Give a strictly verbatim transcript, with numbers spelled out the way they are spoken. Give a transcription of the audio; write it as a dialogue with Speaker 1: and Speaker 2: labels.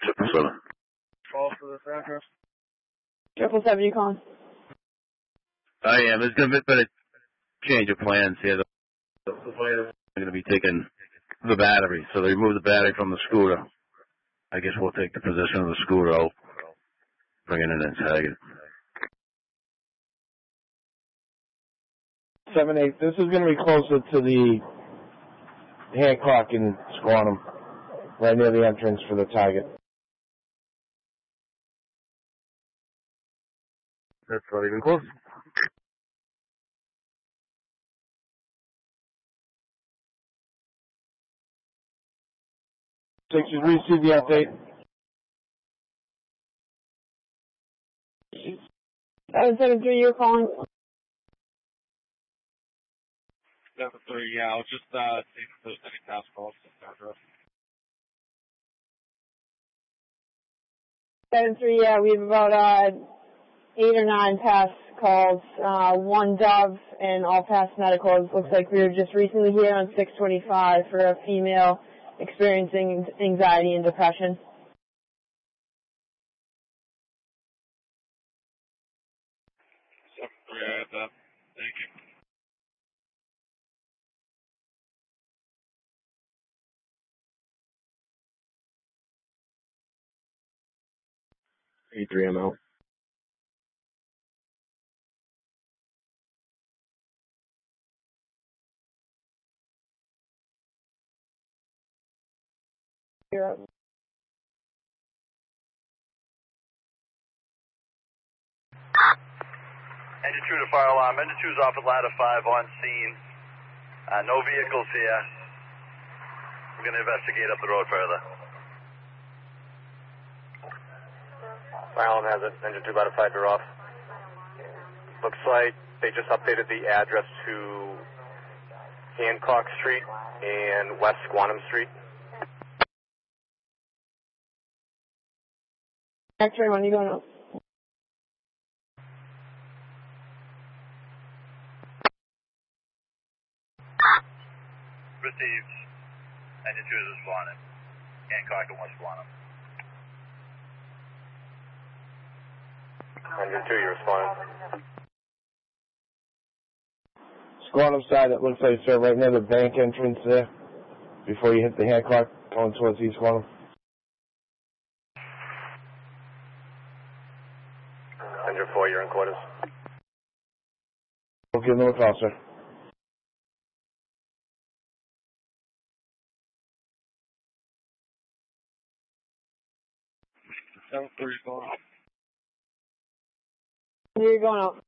Speaker 1: Triple seven.
Speaker 2: Call for this address.
Speaker 3: Triple seven, you calling?
Speaker 1: I am. There's going to be a change of plans here. The, the players are going to be taking the battery, so they remove the battery from the scooter. I guess we'll take the position of the scooter out, bring it in and tag it.
Speaker 4: seven eight, this is going to be closer to the Hancock and Squantum, right near the entrance for the target.
Speaker 2: That's not even close.
Speaker 4: Six, you received the update.
Speaker 3: seven seven three, you're calling?
Speaker 2: seven three, yeah, I'll just uh, see if there's any task calls to this address.
Speaker 3: seven three, yeah, we have about uh, eight or nine pass calls, uh, one Dove and all pass medicals. Looks like we were just recently here on six twenty-five for a female experiencing anxiety and depression.
Speaker 2: seven three, I have that. Thank you.
Speaker 4: eight three M L.
Speaker 3: You're up.
Speaker 5: Engine two to fire alarm. Engine two is off at ladder five on scene. Uh, no vehicles here. We're going to investigate up the road further.
Speaker 6: Fire alarm has it. Engine two ladder five, you're off. Looks like they just updated the address to Hancock Street and West Squantum Street.
Speaker 3: X-ray, when are you going up?
Speaker 5: Received. Engine two is responding. Hancock and West Squantum.
Speaker 6: Engine two, you're responding.
Speaker 4: Squantum side, it looks like, sir, right near the bank entrance there, before you hit the Hancock, going towards East Squantum.
Speaker 6: Engine four, you're in quarters.
Speaker 4: We'll give them a call, sir.
Speaker 2: seven three, going up.
Speaker 3: You're going up.